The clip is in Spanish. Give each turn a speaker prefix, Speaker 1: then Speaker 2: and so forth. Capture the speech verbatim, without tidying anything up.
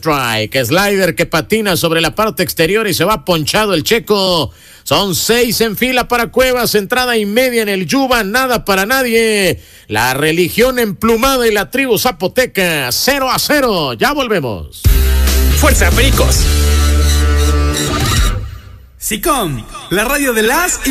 Speaker 1: strike. Slider que patina sobre la parte exterior y se va ponchado el Checo. Son seis en fila para Cuevas, entrada y media en el Yuba, nada para nadie. La religión emplumada y la tribu zapoteca, cero a cero. Ya volvemos.
Speaker 2: ¡Fuerza, Pericos! SICOM, la radio de las